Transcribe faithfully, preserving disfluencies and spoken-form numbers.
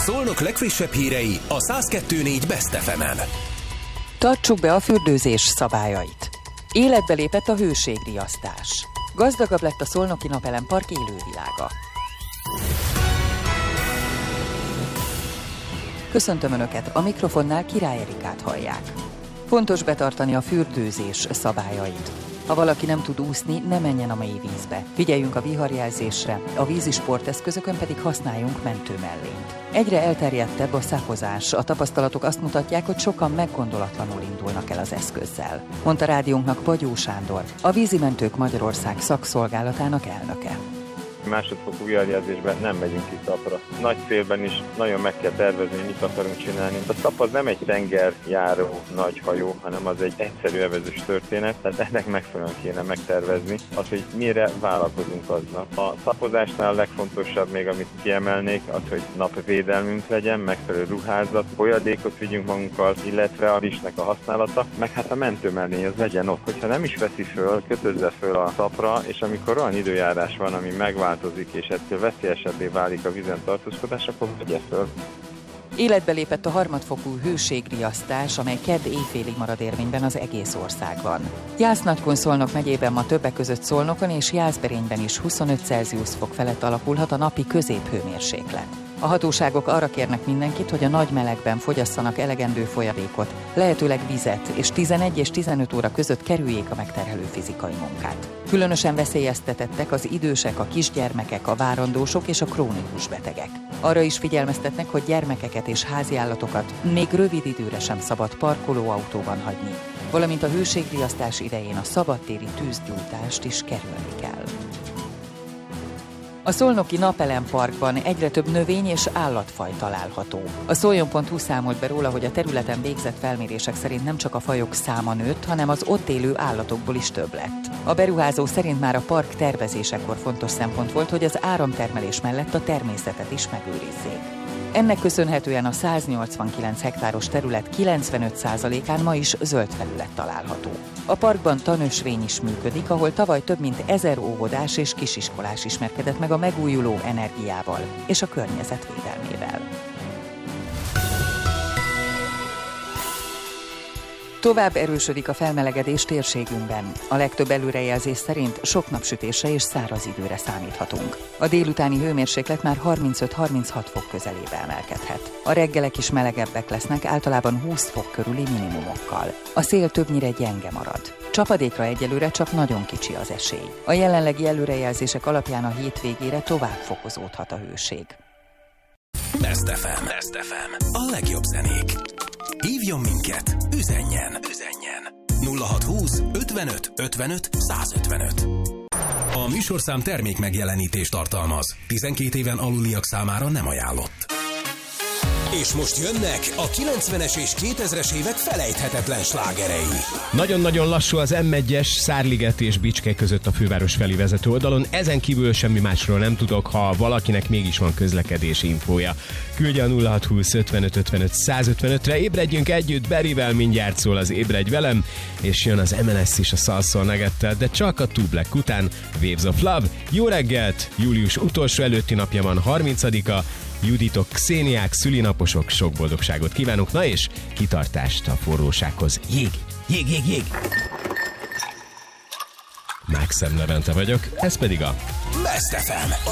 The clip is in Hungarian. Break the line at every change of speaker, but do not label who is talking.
Szolnok legfrissebb hírei a száz kettő négy Best ef emen.
Tartsuk be a fürdőzés szabályait. Életbe lépett a hőségriasztás. Gazdagabb lett a Szolnoki Napelempark élővilága. Köszöntöm Önöket, a mikrofonnál Király Erikát hallják. Fontos betartani a fürdőzés szabályait. Ha valaki nem tud úszni, ne menjen a mély vízbe. Figyeljünk a viharjelzésre, a vízi sporteszközökön pedig használjunk mentőmellényt. Egyre elterjedtebb a szapozás. A tapasztalatok azt mutatják, hogy sokan meggondolatlanul indulnak el az eszközzel, mondta rádiónknak Bagyó Sándor, a Vízimentők Magyarország szakszolgálatának elnöke.
Másodfokú viharjelzésben nem megyünk ki szapra. Nagy szélben is nagyon meg kell tervezni, hogy mit akarunk csinálni. A szap az nem egy tengerjáró nagy hajó, hanem az egy egyszerű evezős történet, tehát ennek megfelelően kéne megtervezni az, hogy mire vállalkozunk aznap. A szapozásnál a legfontosabb még, amit kiemelnék, az, hogy napvédelmünk legyen, megfelelő ruházat, folyadékot vigyünk magunkkal, illetve a rizsnek a használata, meg hát a mentőmellény az legyen ott. Hogyha nem is veszi föl, kötözze föl a szapra, és amikor olyan időjárás van, ami megváltozik, és ettől veszélyesebbé válik a vízen tartózkodás, akkor vegye föl.
Életbe lépett a harmadfokú hőségriasztás, amely kedd éjfélig marad érvényben az egész országban. Jász-Nagykun-Szolnok megyében ma többek között Szolnokon és Jászberényben is huszonöt Celsius fok felett alakulhat a napi középhőmérséklet. A hatóságok arra kérnek mindenkit, hogy a nagy melegben fogyasszanak elegendő folyadékot, lehetőleg vizet, és tizenegy és tizenöt óra között kerüljék a megterhelő fizikai munkát. Különösen veszélyeztetettek az idősek, a kisgyermekek, a várandósok és a krónikus betegek. Arra is figyelmeztetnek, hogy gyermekeket és háziállatokat még rövid időre sem szabad parkolóautóban hagyni, valamint a hőségriasztás idején a szabadtéri tűzgyújtást is kerülni kell. A Szolnoki Napelemparkban egyre több növény és állatfaj található. A szoljon pont hu számolt be róla, hogy a területen végzett felmérések szerint nem csak a fajok száma nőtt, hanem az ott élő állatokból is több lett. A beruházó szerint már a park tervezésekor fontos szempont volt, hogy az áramtermelés mellett a természetet is megőrizzék. Ennek köszönhetően a száznyolcvankilenc hektáros terület kilencvenöt százalékán ma is zöld felület található. A parkban tanösvény is működik, ahol tavaly több mint ezer óvodás és kisiskolás ismerkedett meg a megújuló energiával és a környezet védelmével. Tovább erősödik a felmelegedés térségünkben. A legtöbb előrejelzés szerint sok napsütésre és száraz időre számíthatunk. A délutáni hőmérséklet már harmincöt-harminchat fok közelébe emelkedhet. A reggelek is melegebbek lesznek, általában húsz fok körüli minimumokkal. A szél többnyire gyenge marad. Csapadékra egyelőre csak nagyon kicsi az esély. A jelenlegi előrejelzések alapján a hétvégére tovább fokozódhat a hőség.
Best ef em. Best ef em. A legjobb zenék. Hívjon minket, üzenjen, üzenjen. nulla hat húsz ötvenöt ötvenöt százötvenöt. A műsorszám termék megjelenítést tartalmaz. tizenkét éven aluliak számára nem ajánlott. És most jönnek a kilencvenes és kétezres évek felejthetetlen slágerei.
Nagyon-nagyon lassú az em egyes Szárliget és Bicske között a főváros felé vezető oldalon. Ezen kívül semmi másról nem tudok, ha valakinek mégis van közlekedési infója. Küldje a nulla hat húsz ötvenöt ötvenöt százötvenötre, ébredjünk együtt, Berivel mindjárt szól az Ébredj velem, és jön az em en es is a Salsoul Nuggettel, de csak a Two Black után. Waves of Love, jó reggelt, július utolsó előtti napja van, harmincadika, Juditok, Xéniák, szülinaposok, sok boldogságot kívánok, na és kitartást a forrósághoz. Jég, jég, jég, jég! Maxem Levente vagyok, ez pedig a
Best ef em.